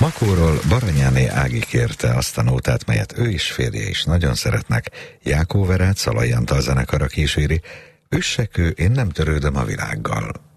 Makóról Baranyáné Ági kérte azt a nótát, melyet ő és férje is nagyon szeretnek. Jákó Verát, Szalai Antal zenekara kíséri. Üssekő, én nem törődöm a világgal.